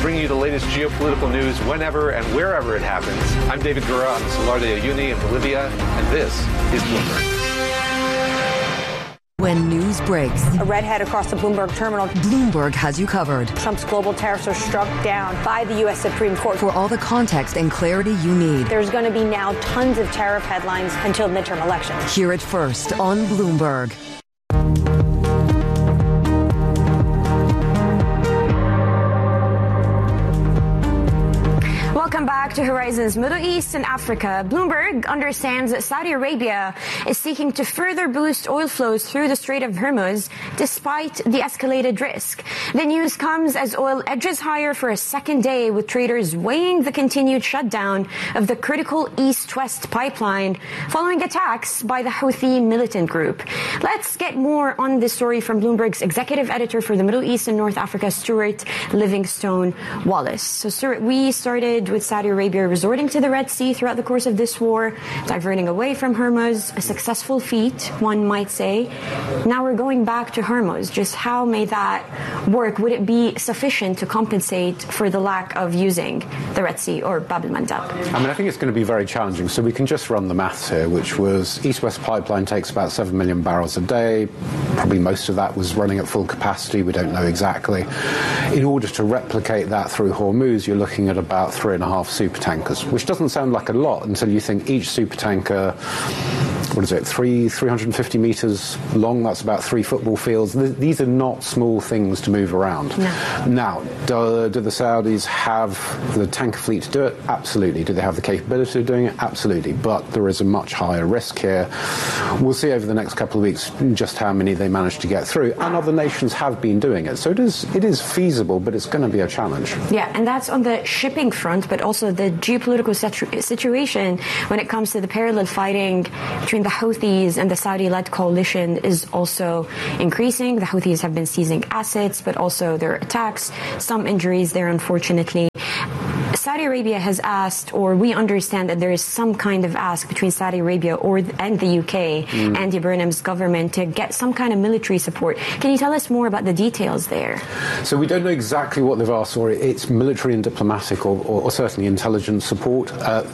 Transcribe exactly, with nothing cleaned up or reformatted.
bringing you the latest geopolitical news whenever and wherever it happens. I'm David Gura on the Salar de Uyuni in Bolivia, and this is Bloomberg. When news breaks, a redhead across the Bloomberg terminal. Bloomberg has you covered. Trump's global tariffs are struck down by the U S Supreme Court. For all the context and clarity you need. There's going to be now tons of tariff headlines until midterm elections. Hear it first on Bloomberg. Welcome back to Horizons Middle East and Africa. Bloomberg understands that Saudi Arabia is seeking to further boost oil flows through the Strait of Hormuz despite the escalated risk. The news comes as oil edges higher for a second day, with traders weighing the continued shutdown of the critical east-west pipeline following attacks by the Houthi militant group. Let's get more on this story from Bloomberg's executive editor for the Middle East and North Africa, Stuart Livingstone Wallace. So, Stuart, we started with Saudi Arabia resorting to the Red Sea throughout the course of this war, diverting away from Hormuz, a successful feat, one might say. Now we're going back to Hormuz. Just how may that work? Would it be sufficient to compensate for the lack of using the Red Sea or Bab el-Mandab? I mean, I think it's going to be very challenging. So we can just run the maths here, which was East-West Pipeline takes about seven million barrels a day. Probably most of that was running at full capacity. We don't know exactly. In order to replicate that through Hormuz, you're looking at about three and a half super tankers, which doesn't sound like a lot until you think each super tanker, what is it, three, three hundred fifty meters long? That's about three football fields. Th- these are not small things to move around. No. Now, do, do the Saudis have the tanker fleet to do it? Absolutely. Do they have the capability of doing it? Absolutely. But there is a much higher risk here. We'll see over the next couple of weeks just how many they manage to get through. And other nations have been doing it. So it is, it is feasible, but it's going to be a challenge. Yeah, and that's on the shipping front, but also the geopolitical situ- situation when it comes to the parallel fighting between the Houthis and the Saudi-led coalition is also increasing. The Houthis have been seizing assets, but also their attacks, some injuries there, unfortunately. Saudi Arabia has asked, or we understand that there is some kind of ask between Saudi Arabia or and the U K, mm. Andy Burnham's government, to get some kind of military support. Can you tell us more about the details there? So we don't know exactly what they've asked for. It's military and diplomatic, or, or, or certainly intelligence support. Uh,